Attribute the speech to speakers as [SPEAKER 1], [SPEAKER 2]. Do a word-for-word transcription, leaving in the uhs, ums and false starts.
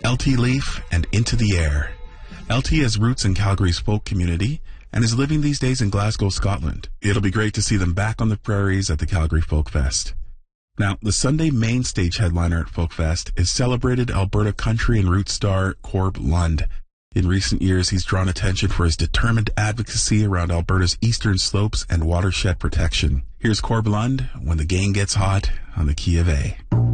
[SPEAKER 1] L T Leaf and Into the Air. L T has roots in Calgary's folk community and is living these days in Glasgow, Scotland. It'll be great to see them back on the prairies at the Calgary Folk Fest. Now, the Sunday main stage headliner at Folk Fest is celebrated Alberta country and roots star Corb Lund. In recent years, he's drawn attention for his determined advocacy around Alberta's eastern slopes and watershed protection. Here's Corb Lund, When the Gang Gets Hot, on the Key of A.